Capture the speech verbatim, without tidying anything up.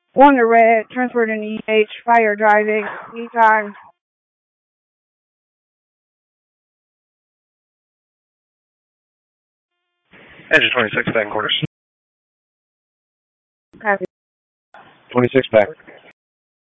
One to red, transferred in E H, fire driving, anytime. Engine twenty-six back in quarters. Copy. twenty-six back.